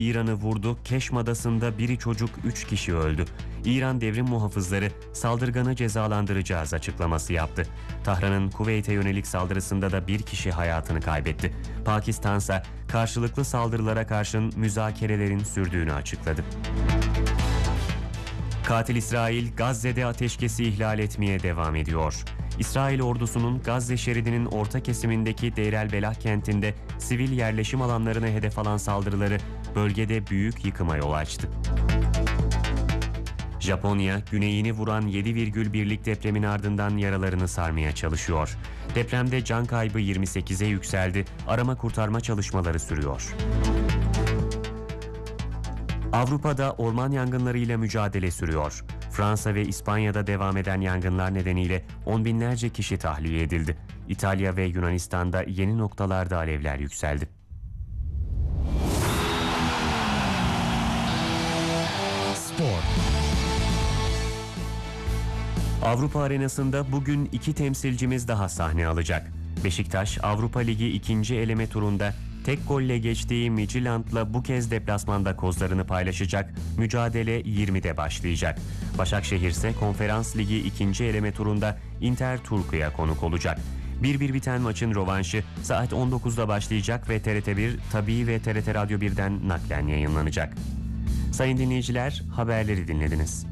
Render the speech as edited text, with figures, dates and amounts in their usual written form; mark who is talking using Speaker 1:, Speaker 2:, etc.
Speaker 1: İran'ı vurdu. Keşm Adası'nda biri çocuk 3 kişi öldü. İran devrim muhafızları saldırganı cezalandıracağız açıklaması yaptı. Tahran'ın Kuveyt'e yönelik saldırısında da bir kişi hayatını kaybetti. Pakistan ise karşılıklı saldırılara karşın müzakerelerin sürdüğünü açıkladı. Katil İsrail, Gazze'de ateşkesi ihlal etmeye devam ediyor. İsrail ordusunun Gazze şeridinin orta kesimindeki Deir el-Belah kentinde sivil yerleşim alanlarına hedef alan saldırıları bölgede büyük yıkıma yol açtı. Japonya, güneyini vuran 7,1'lik depremin ardından yaralarını sarmaya çalışıyor. Depremde can kaybı 28'e yükseldi, arama kurtarma çalışmaları sürüyor. Avrupa'da orman yangınlarıyla mücadele sürüyor. Fransa ve İspanya'da devam eden yangınlar nedeniyle on binlerce kişi tahliye edildi. İtalya ve Yunanistan'da yeni noktalarda alevler yükseldi. Spor. Avrupa arenasında bugün 2 temsilcimiz daha sahne alacak. Beşiktaş, Avrupa Ligi 2. eleme turunda tek golle geçtiği Midtjylland'la bu kez deplasmanda kozlarını paylaşacak. Mücadele 20'de başlayacak. Başakşehir ise Konferans Ligi 2. eleme turunda Inter Turku'ya konuk olacak. 1-1 biten maçın rövanşı saat 19'da başlayacak ve TRT1, Tabii ve TRT Radyo 1'den naklen yayınlanacak. Sayın dinleyiciler, haberleri dinlediniz.